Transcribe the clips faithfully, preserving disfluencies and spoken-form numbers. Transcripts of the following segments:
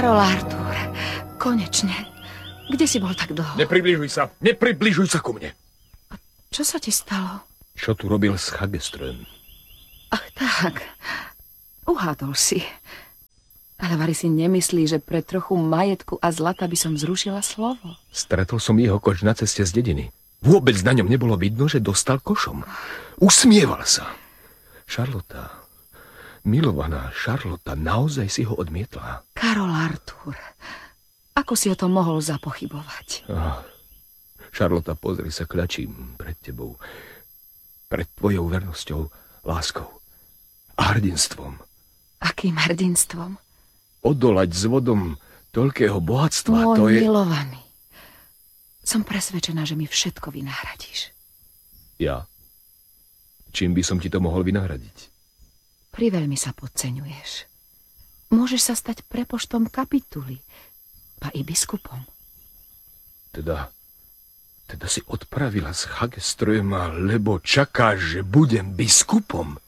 Karol Artúr, konečne. Kde si bol tak dlho? Nepribližuj sa, nepribližuj sa ku mne. A čo sa ti stalo? Čo tu robil s Hageström? Ach tak, uhádol si. Ale vari si nemyslí, že pre trochu majetku a zlata by som zrušila slovo? Stretol som jeho koč na ceste z dediny. Vôbec na ňom nebolo vidno, že dostal košom. Usmieval sa. Šarlota, milovaná Šarlota, naozaj si ho odmietla. Karol Artúr, ako si o tom mohol zapochybovať? Ah, Šarlota, pozri sa, kľačím pred tebou. Pred tvojou vernosťou, láskou a hrdinstvom. Akým hrdinstvom? Odolať s vodom toľkého bohatstva, Môj to je... milovaný, som presvedčená, že mi všetko vynahradíš. Ja? Čím by som ti to mohol vynahradiť? Priveľmi sa podceňuješ. Môžeš sa stať prepoštom kapituly, pa i biskupom. Teda, teda si odpravila z Hageströma, lebo čakáš, že budem biskupom?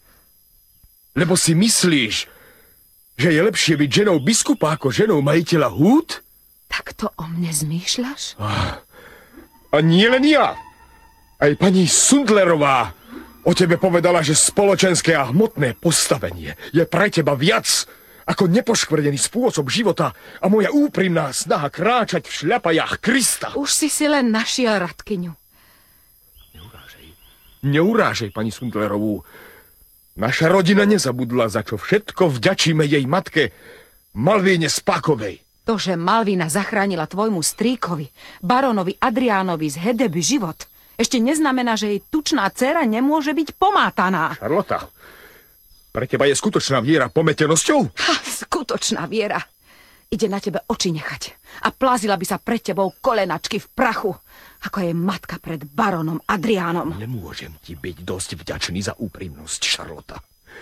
Lebo si myslíš, že je lepšie byť ženou biskupa ako ženou majiteľa húd? Tak to o mne zmýšľaš? A, a nie len ja. Aj pani Sundlerová o tebe povedala, že spoločenské a hmotné postavenie je pre teba viac ako nepoškvrnený spôsob života a moja úprimná snaha kráčať v šľapajách Krista. Už si si len našiel Radkyňu. Neurážej. Neurážej pani Sundlerovú. Naša rodina nezabudla, za čo všetko vďačíme jej matke Malvíne Spákovej. To, že Malvína zachránila tvojmu strýkovi, barónovi Adriánovi z Hedeby život, ešte neznamená, že jej tučná dcéra nemôže byť pomátaná. Šarlota, pre teba je skutočná viera pometenosťou? Ha, skutočná viera. Ide na tebe oči nechať a plazila by sa pred tebou kolenačky v prachu, ako je matka pred barónom Adriánom. Nemôžem ti byť dosť vďačný za úprimnosť, Šarlota.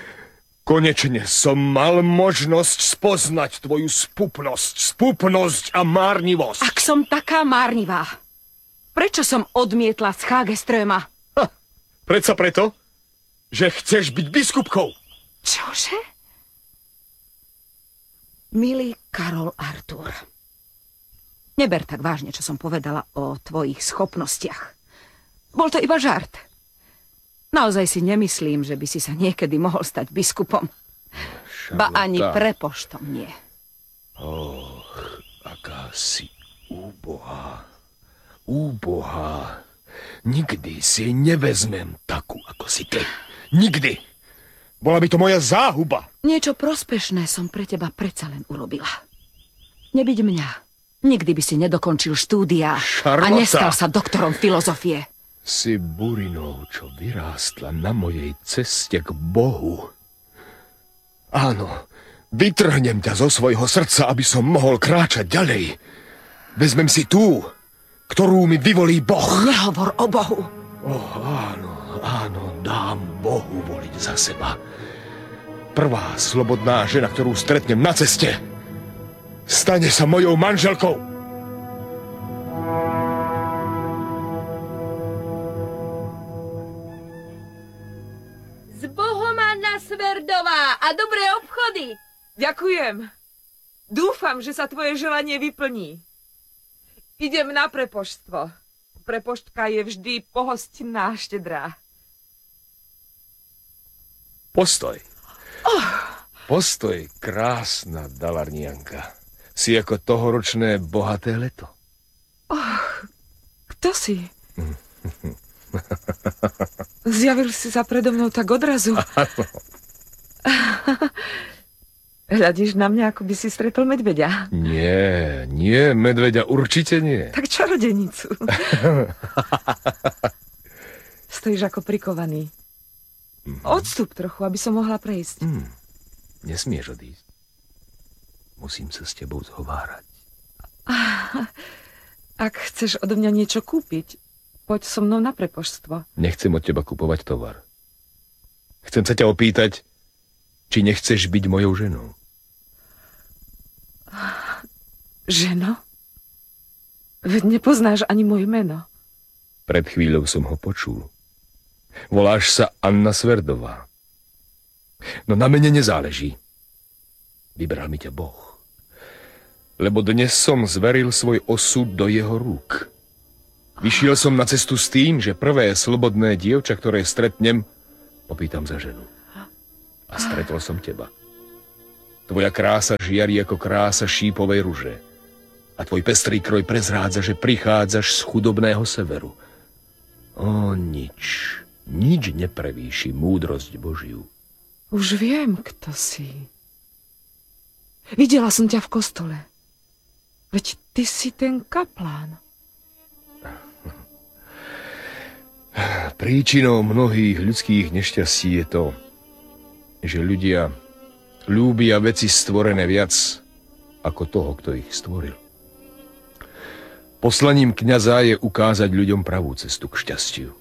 Konečne som mal možnosť spoznať tvoju spupnosť, spupnosť a márnivosť. Ak som taká márnivá, prečo som odmietla z Hageströma? Ha, predsa preto, že chceš byť biskupkou. Čože? Milý Karol Artúr, neber tak vážne, čo som povedala o tvojich schopnostiach. Bol to iba žart. Naozaj si nemyslím, že by si sa niekedy mohol stať biskupom. Šarlota. Ba ani prepoštom nie. Och, aká si úbohá. Úbohá. Nikdy si nevezmem takú, ako si ty. Nikdy. Bola by to moja záhuba. Niečo prospešné som pre teba predsa len urobila. Nebyť mňa. Nikdy by si nedokončil štúdia Šarlota. A nestal sa doktorom filozofie. Si burinou, čo vyrástla na mojej ceste k Bohu. Áno, vytrhnem ťa zo svojho srdca, aby som mohol kráčať ďalej. Vezmem si tú, ktorú mi vyvolí Boh. Nehovor o Bohu. Oh, áno, áno, dám Bohu voliť za seba. Prvá slobodná žena, ktorú stretnem na ceste, stane sa mojou manželkou. Z Bohom, Anna Sverdová, a dobré obchody. Ďakujem. Dúfam, že sa tvoje želanie vyplní. Idem na prepoštstvo. Prepoštka je vždy pohostinná a štedrá. Postoj. Oh. Postoj, krásna Dalarnianka. Si ako tohoročné bohaté leto. Oh, kto si? Zjavil si sa predo mnou tak odrazu. Áno. Hľadíš na mňa, ako by si stretol medveďa. Nie, nie, medveďa určite nie. Tak čarodenicu. Stojíš ako prikovaný. Mm-hmm. Odstup trochu, aby som mohla prejsť. Mm. Nesmieš odísť. Musím sa s tebou zhovárať. Ak chceš odo mňa niečo kúpiť, poď so mnou na prepoštstvo. Nechcem od teba kupovať tovar. Chcem sa ťa opýtať, či nechceš byť mojou ženou. Ženo? Veď nepoznáš ani moje meno. Pred chvíľou som ho počul. Voláš sa Anna Sverdová. No na mene nezáleží. Vybral mi ťa Boh. lebo dnes som zveril svoj osud do jeho rúk. Vyšiel som na cestu s tým, že prvé slobodné dievča, ktoré stretnem, popýtam za ženu. A stretol som teba. Tvoja krása žiari ako krása šípovej ruže. A tvoj pestrý kroj prezrádza, že prichádzaš z chudobného severu. O, nič, nič neprevýši múdrosť Božiu. Už viem, kto si. Videla som ťa v kostole. Veď ty si ten kaplán. Príčinou mnohých ľudských nešťastí je to, že ľudia ľúbia veci stvorené viac ako toho, kto ich stvoril. Poslaním kňaza je ukázať ľuďom pravú cestu k šťastiu.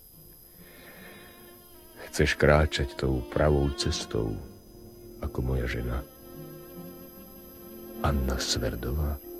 Chceš kráčať tou pravou cestou, ako moja žena Anna Sverdová?